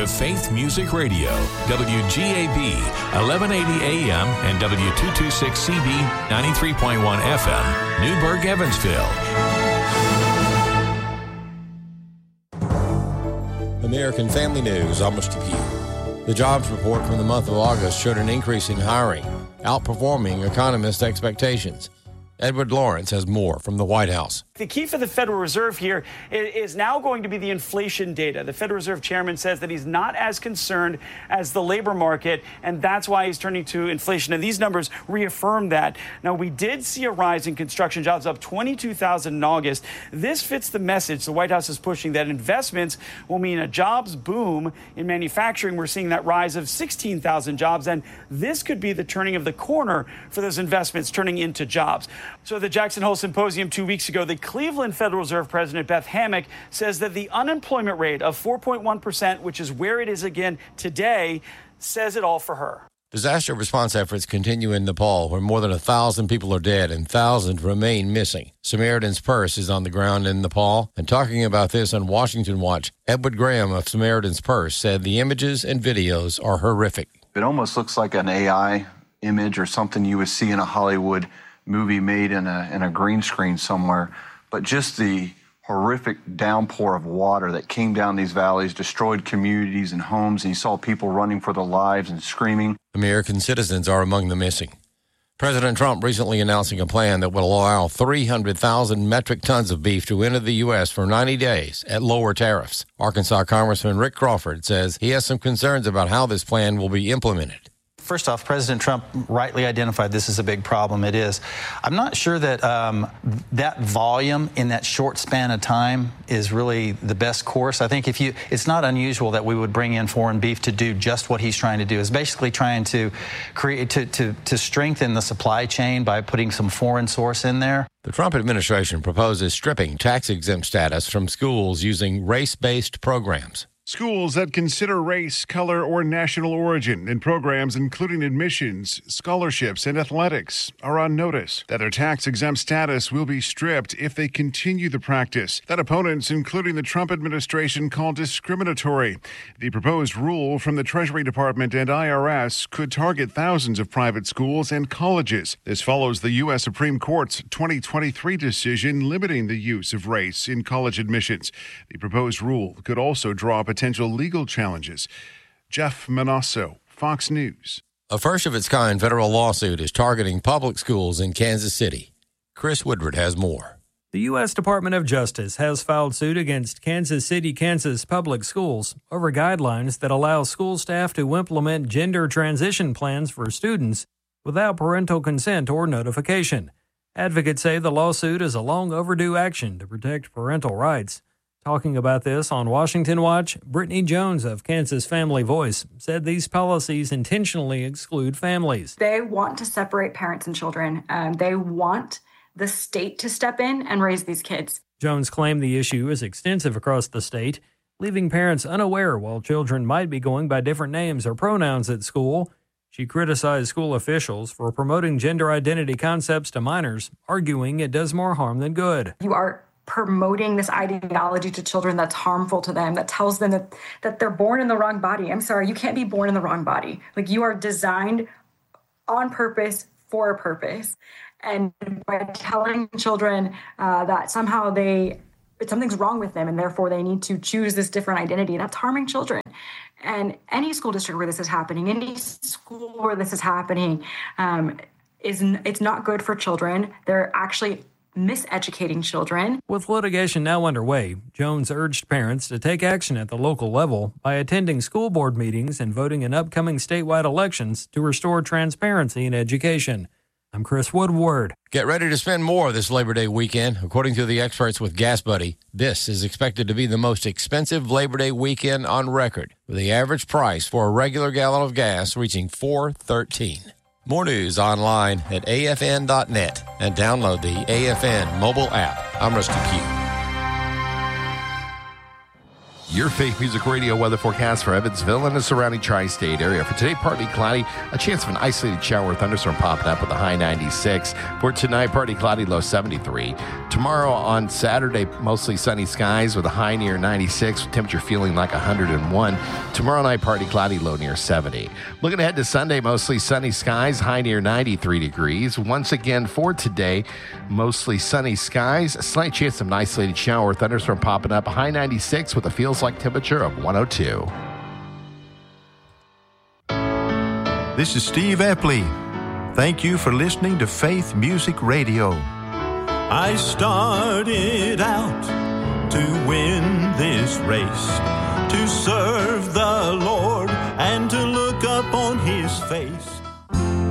to Faith Music Radio, WGAB, 1180 AM and W226CB, 93.1 FM, Newburgh, Evansville. American Family News, almost to you. The jobs report from the month of August showed an increase in hiring, outperforming economist expectations. Edward Lawrence has more from the White House. The key for the Federal Reserve here is now going to be the inflation data. The Federal Reserve chairman says that he's not as concerned as the labor market, and that's why he's turning to inflation. And these numbers reaffirm that. Now, we did see a rise in construction jobs, up 22,000 in August. This fits the message the White House is pushing, that investments will mean a jobs boom in manufacturing. We're seeing that rise of 16,000 jobs, and this could be the turning of the corner for those investments turning into jobs. So at the Jackson Hole Symposium 2 weeks ago, the Cleveland Federal Reserve President Beth Hammack says that the unemployment rate of 4.1%, which is where it is again today, says it all for her. Disaster response efforts continue in Nepal, where more than 1,000 people are dead and thousands remain missing. Samaritan's Purse is on the ground in Nepal, and talking about this on Washington Watch, Edward Graham of Samaritan's Purse said the images and videos are horrific. It almost looks like an AI image or something you would see in a Hollywood movie made in a green screen somewhere, but just the horrific downpour of water that came down these valleys, destroyed communities and homes, and you saw people running for their lives and screaming. American citizens are among the missing. President Trump recently announcing a plan that will allow 300,000 metric tons of beef to enter the U.S. for 90 days at lower tariffs. Arkansas Congressman Rick Crawford says he has some concerns about how this plan will be implemented. First off, President Trump rightly identified this as a big problem. It is. I'm not sure that that volume in that short span of time is really the best course. I think it's not unusual that we would bring in foreign beef to do just what he's trying to do, is basically trying to create, to strengthen the supply chain by putting some foreign source in there. The Trump administration proposes stripping tax-exempt status from schools using race-based programs. Schools that consider race, color, or national origin in programs including admissions, scholarships, and athletics are on notice that their tax-exempt status will be stripped if they continue the practice that opponents, including the Trump administration, call discriminatory. The proposed rule from the Treasury Department and IRS could target thousands of private schools and colleges. This follows the U.S. Supreme Court's 2023 decision limiting the use of race in college admissions. The proposed rule could also draw potential legal challenges. Jeff Manasso, Fox News. A first-of-its-kind federal lawsuit is targeting public schools in Kansas City. Chris Woodward has more. The U.S. Department of Justice has filed suit against Kansas City, Kansas public schools over guidelines that allow school staff to implement gender transition plans for students without parental consent or notification. Advocates say the lawsuit is a long overdue action to protect parental rights. Talking about this on Washington Watch, Brittany Jones of Kansas Family Voice said these policies intentionally exclude families. They want to separate parents and children. They want the state to step in and raise these kids. Jones claimed the issue is extensive across the state, leaving parents unaware while children might be going by different names or pronouns at school. She criticized school officials for promoting gender identity concepts to minors, arguing it does more harm than good. You are promoting this ideology to children that's harmful to them, that tells them that they're born in the wrong body. I'm sorry, you can't be born in the wrong body. Like, you are designed on purpose for a purpose. And by telling children that somehow something's wrong with them and therefore they need to choose this different identity, that's harming children. And any school district where this is happening, any school where this is happening, it's not good for children. They're actually miseducating children. With litigation now underway, Jones urged parents to take action at the local level by attending school board meetings and voting in upcoming statewide elections to restore transparency in education. I'm Chris Woodward. Get ready to spend more this Labor Day weekend. According to the experts with Gas Buddy, this is expected to be the most expensive Labor Day weekend on record, with the average price for a regular gallon of gas reaching $4.13. More news online at afn.net and download the AFN mobile app. I'm Rusty Q. Your Faith Music Radio weather forecast for Evansville and the surrounding tri-state area. For today, partly cloudy, a chance of an isolated shower or thunderstorm popping up with a high 96. For tonight, partly cloudy, low 73. Tomorrow on Saturday, mostly sunny skies with a high near 96, temperature feeling like 101. Tomorrow night, partly cloudy, low near 70. Looking ahead to Sunday, mostly sunny skies, high near 93 degrees. Once again for today, mostly sunny skies, a slight chance of an isolated shower or thunderstorm popping up, a high 96 with a feels like temperature of 102. This is Steve Epley. Thank you for listening to Faith Music Radio. I started out to win this race, to serve the Lord and to look up on His face.